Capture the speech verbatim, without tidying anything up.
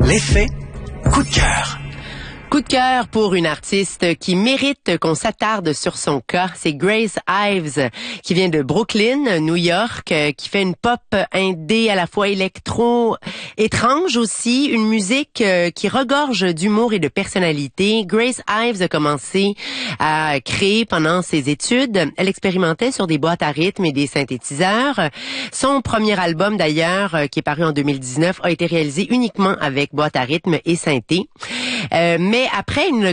L'effet coup de cœur. Coup de cœur pour une artiste qui mérite qu'on s'attarde sur son cas. C'est Grace Ives, qui vient de Brooklyn, New York, qui fait une pop indé à la fois électro, étrange aussi, une musique qui regorge d'humour et de personnalité. Grace Ives a commencé à créer pendant ses études. Elle expérimentait sur des boîtes à rythme et des synthétiseurs. Son premier album, d'ailleurs, qui est paru en deux mille dix-neuf, a été réalisé uniquement avec boîte à rythme et synthé. Euh, mais après une